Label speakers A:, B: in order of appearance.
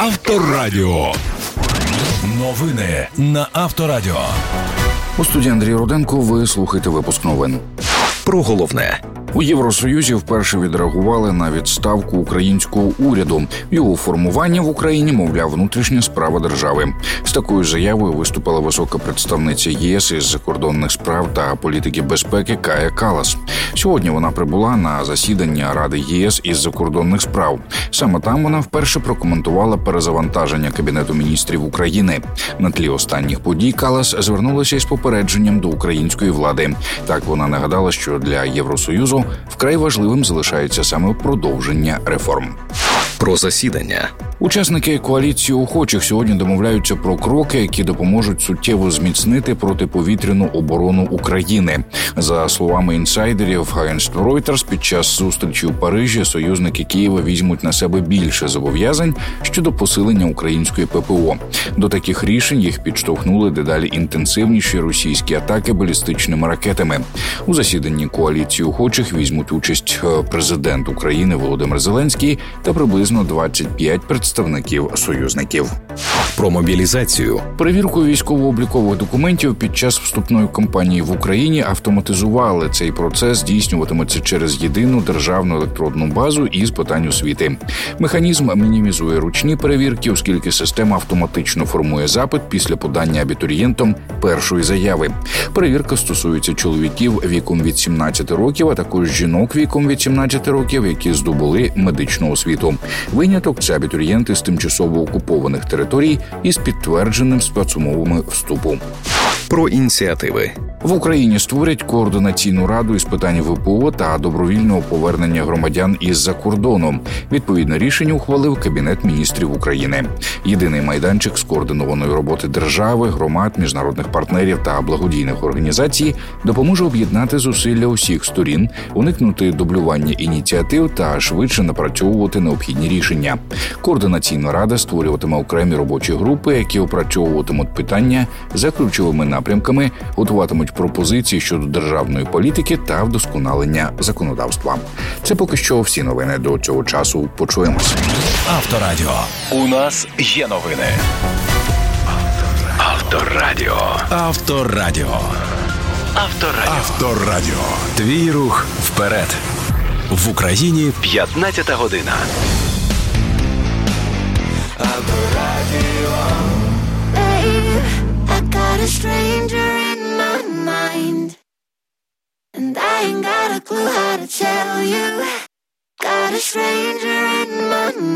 A: Авторадіо. Новини на Авторадіо.
B: У студії Андрій Руденко. Ви слухаєте випуск новин.
A: Про головне.
B: У Євросоюзі вперше відреагували на відставку українського уряду. Його формування в Україні, мовляв, внутрішня справа держави. З такою заявою виступила висока представниця ЄС із закордонних справ та політики безпеки Кая Каллас. Сьогодні вона прибула на засідання Ради ЄС із закордонних справ. Саме там вона вперше прокоментувала перезавантаження Кабінету міністрів України. На тлі останніх подій Каллас звернулася із попередженням до української влади. Так вона нагадала, що для Євросоюзу вкрай важливим залишається саме продовження реформ.
A: Про засідання.
B: Учасники коаліції охочих сьогодні домовляються про кроки, які допоможуть суттєво зміцнити протиповітряну оборону України. За словами інсайдерів агентства Reuters, під час зустрічі у Парижі союзники Києва візьмуть на себе більше зобов'язань щодо посилення української ППО. До таких рішень їх підштовхнули дедалі інтенсивніші російські атаки балістичними ракетами. У засіданні коаліції охочих візьмуть участь президент України Володимир Зеленський та приблизно 25 представників союзників.
A: Про мобілізацію.
B: Перевірку військово-облікових документів під час вступної кампанії в Україні автоматизували. Цей процес здійснюватиметься через єдину державну електронну базу із питань освіти. Механізм мінімізує ручні перевірки, оскільки система автоматично формує запит після подання абітурієнтом першої заяви. Перевірка стосується чоловіків віком від 17 років, а також жінок віком від 17 років, які здобули медичну освіту. Виняток – це абітурієнти з тимчасово окупованих територій із підтвердженим спецумовами вступу.
A: Про ініціативи.
B: В Україні створять координаційну раду із питань ВПО та добровільного повернення громадян із-за кордону. Відповідне рішення ухвалив Кабінет міністрів України. Єдиний майданчик скоординованої роботи держави, громад, міжнародних партнерів та благодійних організацій допоможе об'єднати зусилля усіх сторін, уникнути дублювання ініціатив та швидше напрацьовувати необхідні рішення. Координаційна рада створюватиме окремі робочі групи, які опрацьовуватимуть питання за ключовими напрямками, готуватимуть пропозиції щодо державної політики та вдосконалення законодавства. Це поки що всі новини до цього часу. Почуємося.
A: Авторадіо. У нас є новини. Авторадіо. Авторадіо. Авторадіо. Авторадіо. Твій рух вперед. В Україні 15 година. Авторадіо.
C: I got a stranger in my mind, and I ain't got a clue how to tell you. Got a stranger in my